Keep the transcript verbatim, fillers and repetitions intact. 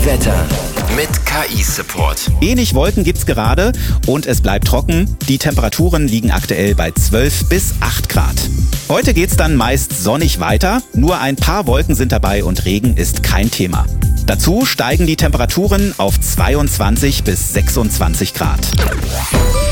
Wetter mit K I-Support. Wenig Wolken gibt's gerade und es bleibt trocken. Die Temperaturen liegen aktuell bei zwölf bis acht Grad. Heute geht's dann meist sonnig weiter. Nur ein paar Wolken sind dabei und Regen ist kein Thema. Dazu steigen die Temperaturen auf zweiundzwanzig bis sechsundzwanzig Grad.